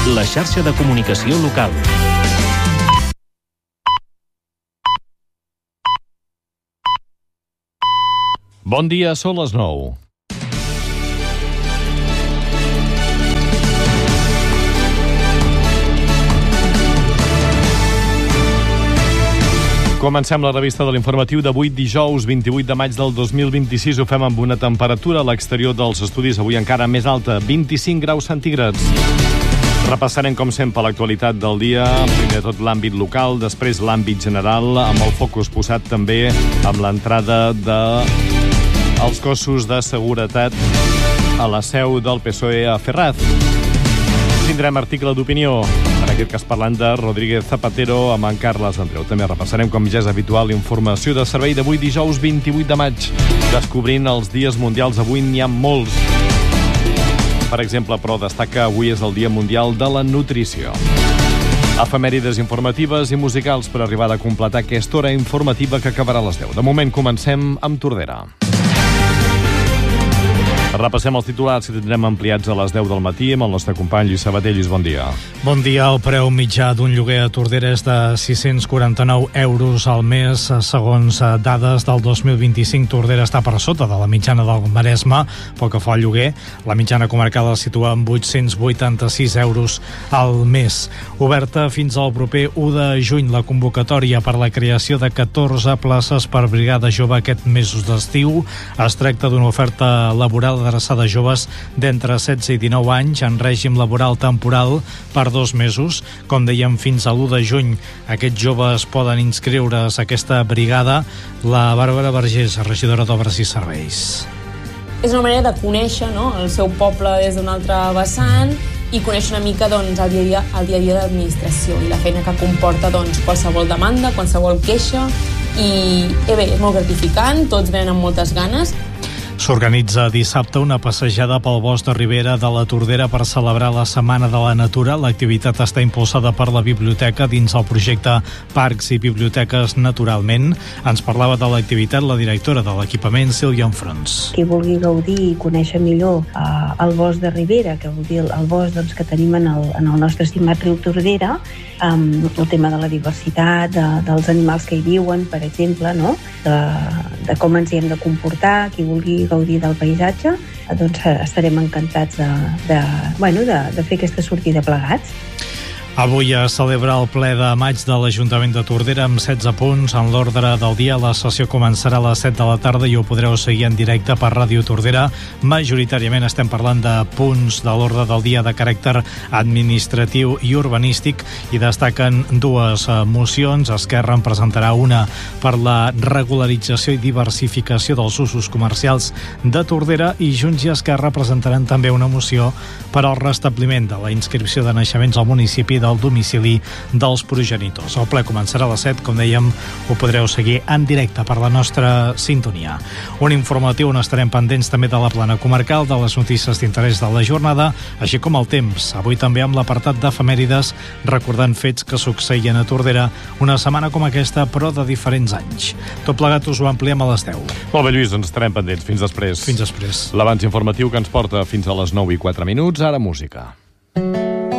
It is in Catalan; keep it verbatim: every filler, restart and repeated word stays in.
la xarxa de comunicació local. Bon dia, són les nou. Comencem la revista de l'informatiu d'avui, dijous vint-i-vuit de maig del dos mil vint-i-sis. Ho fem amb una temperatura a l'exterior dels estudis avui encara més alta, vint-i-cinc graus centígrads. Repassarem, com sempre, l'actualitat del dia. Primer de tot l'àmbit local, després l'àmbit general, amb el focus posat també amb l'entrada de els cossos de seguretat a la seu del P S O E a Ferraz. Tindrem article d'opinió, en aquest cas parlant de Rodríguez Zapatero amb en Carles Andreu. També repassarem, com ja és habitual, informació de servei d'avui, dijous vint-i-vuit de maig, descobrint els dies mundials. Avui n'hi ha molts. Per exemple, però, destaca avui és el Dia Mundial de la Nutrició. Efemèrides informatives i musicals per arribar a completar aquesta hora informativa que acabarà a les deu. De moment comencem amb Tordera. Repassem els titulars que tindrem ampliats a les deu del matí amb el nostre company Lluís Sabater. Lluís, bon dia. Bon dia. El preu mitjà d'un lloguer a Tordera és de sis-cents quaranta-nou euros al mes. Segons dades del dos mil vint-i-cinc, Tordera està per sota de la mitjana del Maresme pel que fa al lloguer. La mitjana comarcal es situa en vuit-cents vuitanta-sis euros al mes. Oberta fins al proper u de juny la convocatòria per la creació de catorze places per brigada jove aquest mesos d'estiu. Es tracta d'una oferta laboral adreçada a joves d'entre setze i dinou anys en règim laboral temporal per dos mesos. Com dèiem, fins a l'u de juny aquests joves poden inscriure's a aquesta brigada. La Bàrbara Vergés, regidora d'Obres i Serveis. És una manera de conèixer, no?, el seu poble des d'un altre vessant i conèixer una mica, doncs, el dia a dia, el dia a dia de l'administració i la feina que comporta, doncs, qualsevol demanda, qualsevol queixa. I eh bé, és molt gratificant, tots venen amb moltes ganes. S'organitza dissabte una passejada pel bosc de Ribera de la Tordera per celebrar la Setmana de la Natura. L'activitat està impulsada per la biblioteca dins el projecte Parcs i Biblioteques Naturalment. Ens parlava de l'activitat la directora de l'equipament, Sílvia Enfrons. Qui vulgui gaudir i conèixer millor eh, el bosc de Ribera, que vol dir el, el bosc, doncs, que tenim en el, en el nostre estimat riu Tordera, amb el tema de la diversitat, de, dels animals que hi viuen, per exemple, no?, de, de com ens hi hem de comportar. Qui vulgui gaudir del paisatge, doncs estarem encantats de, de, bueno, de, de fer aquesta sortida plegats. Avui es celebra el ple de maig de l'Ajuntament de Tordera amb setze punts en l'ordre del dia. La sessió començarà a les set de la tarda i ho podreu seguir en directe per Ràdio Tordera. Majoritàriament estem parlant de punts de l'ordre del dia de caràcter administratiu i urbanístic i destaquen dues mocions. Esquerra en presentarà una per la regularització i diversificació dels usos comercials de Tordera i Junts i Esquerra presentaran també una moció per al restabliment de la inscripció de naixements al municipi del domicili dels progenitors. El ple començarà a les set, com dèiem, ho podreu seguir en directe per la nostra sintonia. Un informatiu on estarem pendents també de la plana comarcal, de les notícies d'interès de la jornada, així com el temps. Avui també amb l'apartat d'efemèrides, recordant fets que succeïen a Tordera una setmana com aquesta, però de diferents anys. Tot plegat us ho ampliem a les deu. Molt bé, Lluís, ens estarem pendents. Fins després. Fins després. L'abans informatiu que ens porta fins a les nou i quatre minuts. Ara música.